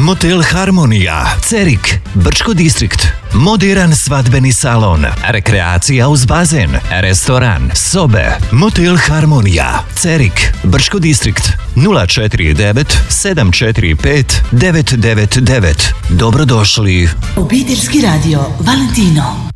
Motel Harmonija, Cerik, Brčko distrikt. Moderan svadbeni salon, rekreacija uz bazen, restoran, sobe. Motel Harmonija, Cerik, Brčko distrikt. 049 745 999. Dobrodošli. Obiteljski radio Valentino.